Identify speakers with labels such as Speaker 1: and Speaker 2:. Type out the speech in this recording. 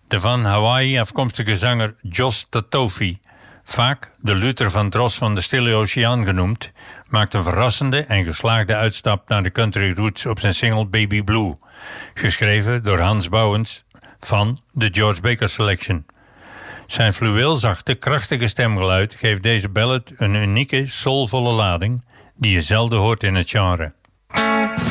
Speaker 1: De van Hawaii afkomstige zanger Josh Tatofi, vaak de Luther Vandross van de Stille Oceaan genoemd, maakt een verrassende en geslaagde uitstap naar de country roots op zijn single Baby Blue, geschreven door Hans Bouwens van de George Baker Selection. Zijn fluweelzachte, krachtige stemgeluid geeft deze ballad een unieke, soulvolle lading die je zelden hoort in het genre.